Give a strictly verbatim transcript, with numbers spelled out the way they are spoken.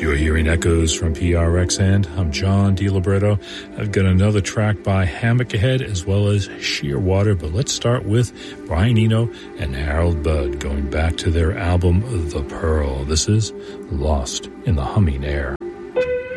You're hearing echoes from P R X, and I'm John DiLibretto. I've got another track by Hammock ahead, as well as Shearwater, but let's start with Brian Eno and Harold Budd, going back to their album The Pearl. This is Lost in the Humming Air.